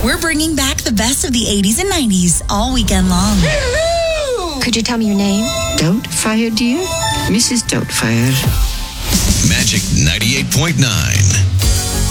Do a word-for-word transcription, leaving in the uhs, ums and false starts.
We're bringing back the best of the eighties and nineties all weekend long. Hello! Could you tell me your name? Doubtfire, dear? Missus Doubtfire. Magic ninety-eight point nine.